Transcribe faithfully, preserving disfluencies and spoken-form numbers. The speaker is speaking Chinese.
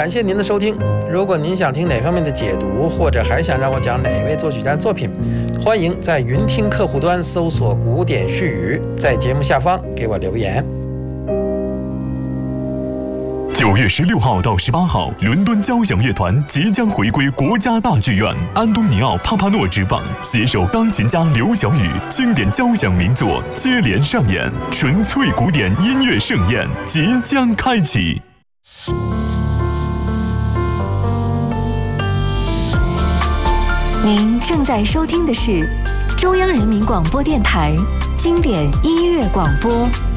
感谢您的收听。如果您想听哪方面的解读，或者还想让我讲哪位作曲家的作品，欢迎在云听客户端搜索古典絮语，在节目下方给我留言。 九月十六号到十八号，伦敦交响乐团即将回归国家大剧院，安东尼奥·帕帕诺执棒，携手钢琴家刘晓宇，经典交响名作接连上演，纯粹古典音乐盛宴即将开启。 您正在收听的是中央人民广播电台经典音乐广播。